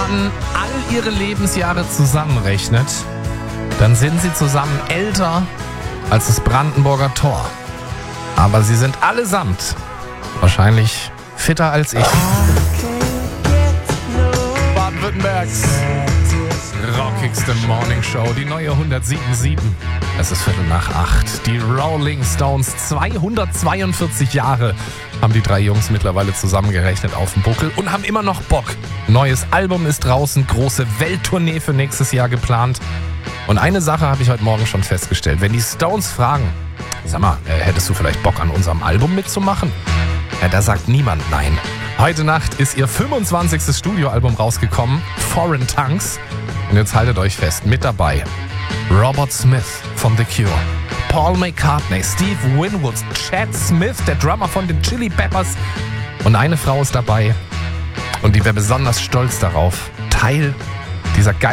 man all ihre Lebensjahre zusammenrechnet, dann sind sie zusammen älter als das Brandenburger Tor. Aber sie sind allesamt wahrscheinlich fitter als ich. Baden-Württembergs rockigste Morningshow, die neue 107.7. Es ist 7:45. Die Rolling Stones, 242 Jahre haben die drei Jungs mittlerweile zusammengerechnet auf dem Buckel und haben immer noch Bock. Neues Album ist draußen, große Welttournee für nächstes Jahr geplant. Und eine Sache habe ich heute Morgen schon festgestellt. Wenn die Stones fragen, sag mal, hättest du vielleicht Bock an unserem Album mitzumachen? Ja, da sagt niemand nein. Heute Nacht ist ihr 25. Studioalbum rausgekommen, Foreign Tongues. Und jetzt haltet euch fest, mit dabei Robert Smith von The Cure, Paul McCartney, Steve Winwood, Chad Smith, der Drummer von den Chili Peppers. Und eine Frau ist dabei und die wäre besonders stolz darauf, Teil dieser geilen